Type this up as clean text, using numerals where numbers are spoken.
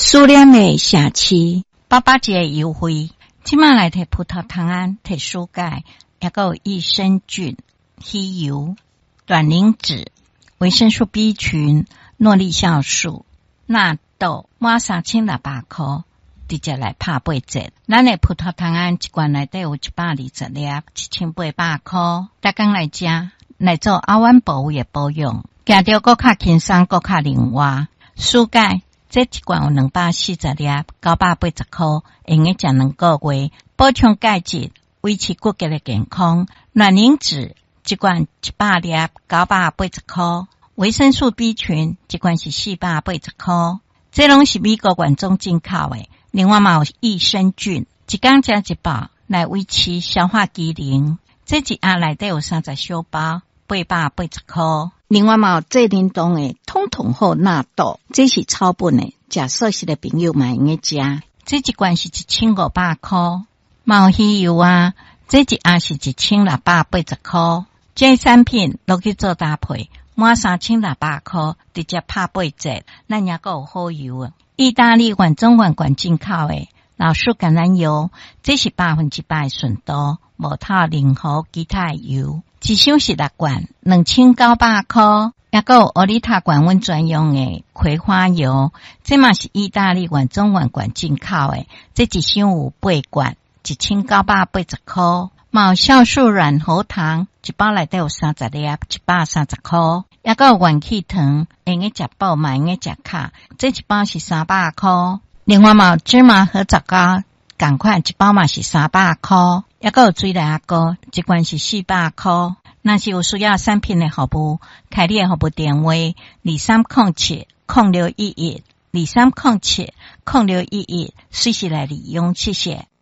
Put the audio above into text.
苏联的社区88节优惠，即马来摕葡萄糖胺、摕蔬钙，也有益生菌、稀油、卵磷脂、维生素 B 群、诺丽酵素、纳豆，满3600块，直接来拍8折。咱的葡萄糖胺一罐内底有120粒，1800块。大家来食，来做阿湾保卫的保养，行着更较轻松，更较灵活。蔬钙这一罐有240粒，980块，用个食2个月，补充钙质，维持骨骼的健康。卵磷脂一罐100粒，980块，维生素 B 群一罐是480块，这拢是美国原装进口的。另外嘛有益生菌，一天食一包来维持消化机能，这一盒内底有30小包，880块。另外嘛有最灵动的通通好纳豆，这是草本的，食素食的朋友嘛用个食，这一罐是1500块。嘛有稀油啊，这一盒是1680块。这产品落去做搭配，满3600块，直接拍8折。咱也有好油啊，意大利原装原罐进口的老树橄榄油，这是100%纯度，无套任何其他油。一箱是6罐，2900块。也有欧丽塔管温专用的葵花油，这嘛是意大利原装原罐进口的，这一箱有8罐，1980块。嘛有酵素软喉糖，一包内底有30粒，130块。也有元气糖，用个食饱嘛用个食卡，这一包是300块。另外嘛有芝麻和枣糕，同款一包嘛是300块。也有水梨膏，一罐是400块。若是有需要产品的服务，开你的服务电话2307-0611 2307-0611，随时来利用，谢谢。